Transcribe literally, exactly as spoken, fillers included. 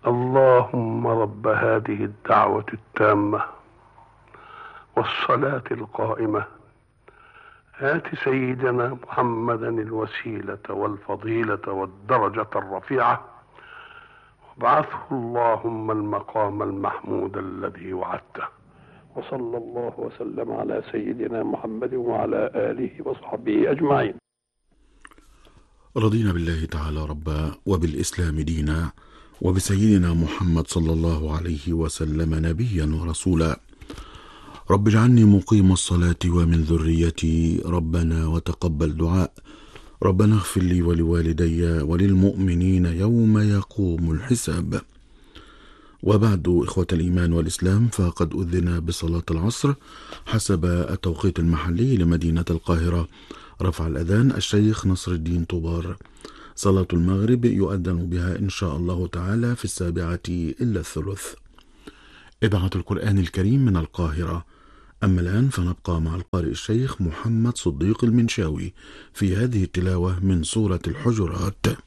اللهم رب هذه الدعوة التامة والصلاة القائمة آت سيدنا محمدا الوسيلة والفضيلة والدرجة الرفيعة وابعثه اللهم المقام المحمود الذي وعدته. وصلى الله وسلم على سيدنا محمد وعلى آله وصحبه أجمعين. رضينا بالله تعالى ربا وبالإسلام دينا وبسيدنا محمد صلى الله عليه وسلم نبيا ورسولا. رب اجعلني مقيم الصلاة ومن ذريتي ربنا وتقبل دعاء. ربنا اغفر لي ولوالدي وللمؤمنين يوم يقوم الحساب. وبعد، إخوة الإيمان والإسلام، فقد أذن بصلاة العصر حسب التوقيت المحلي لمدينة القاهرة. رفع الأذان الشيخ نصر الدين طوبار. صلاة المغرب يؤذن بها إن شاء الله تعالى في السابعة إلا الثلث. إذاعة القرآن الكريم من القاهرة. أما الآن فنبقى مع القارئ الشيخ محمد صديق المنشاوي في هذه التلاوة من سورة الحجرات.